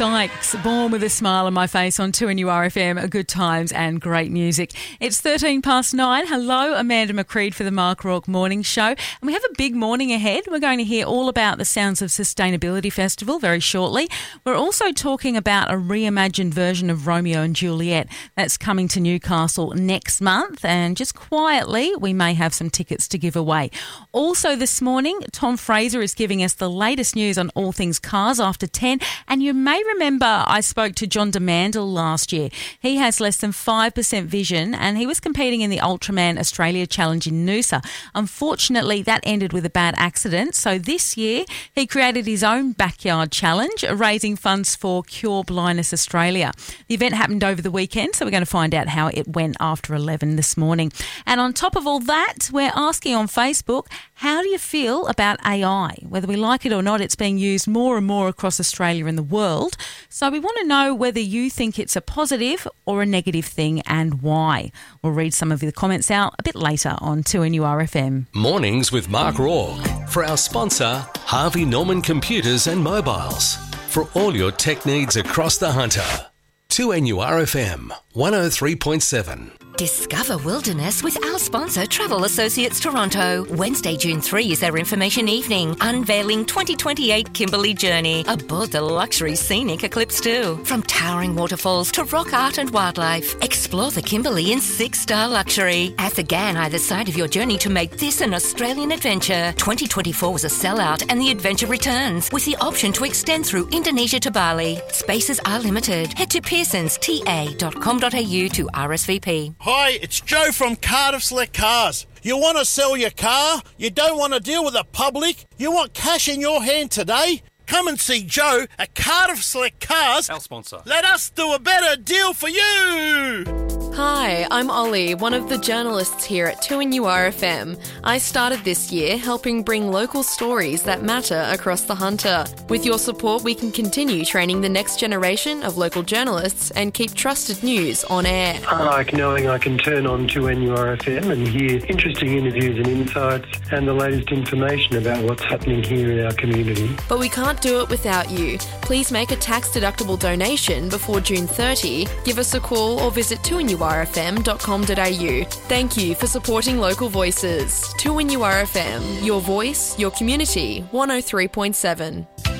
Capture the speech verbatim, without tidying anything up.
Dykes, Born with a Smile on My Face on two N U R F M, good times and great music. It's thirteen past nine. Hello, Amanda McCreed for the Mark Rourke Morning Show. And we have a big morning ahead. We're going to hear all about the Sounds of Sustainability Festival very shortly. We're also talking about a reimagined version of Romeo and Juliet that's coming to Newcastle next month. And just quietly, we may have some tickets to give away. Also this morning, Tom Fraser is giving us the latest news on all things cars after ten. And you may remember I spoke to John DeMandel last year. He has less than five percent vision and he was competing in the Ultraman Australia Challenge in Noosa. Unfortunately, that ended with a bad accident. So this year, he created his own backyard challenge, raising funds for Cure Blindness Australia. The event happened over the weekend, so we're going to find out how it went after eleven this morning. And on top of all that, we're asking on Facebook, how do you feel about A I? Whether we like it or not, it's being used more and more across Australia and the world. So we want to know whether you think it's a positive or a negative thing and why. We'll read some of the comments out a bit later on two N U R F M. Mornings with Mark Rourke. For our sponsor, Harvey Norman Computers and Mobiles. For all your tech needs across the Hunter. two N U R F M, one oh three point seven. Discover wilderness with our sponsor, Travel Associates Toronto. Wednesday, June third is their information evening, unveiling twenty twenty-eight Kimberley Journey aboard the luxury scenic Eclipse two. From towering waterfalls to rock art and wildlife, explore the Kimberley in six-star luxury. At the Ghan, either side of your journey to make this an Australian adventure. twenty twenty-four was a sellout and the adventure returns with the option to extend through Indonesia to Bali. Spaces are limited. Head to pearsons t a dot com dot a u to R S V P. Hi, it's Joe from Cardiff Select Cars. You want to sell your car? You don't want to deal with the public? You want cash in your hand today? Come and see Joe at Cardiff Select Cars. Our sponsor. Let us do a better deal for you. Hi, I'm Ollie, one of the journalists here at two N U R F M. I started this year helping bring local stories that matter across the Hunter. With your support, we can continue training the next generation of local journalists and keep trusted news on air. I like knowing I can turn on two N U R F M and hear interesting interviews and insights and the latest information about what's happening here in our community. But we can't do it without you. Please make a tax-deductible donation before June thirtieth, give us a call or visit two N U R F M dot com dot a u. Thank you for supporting local voices. two N U R F M, your voice, your community, one oh three point seven.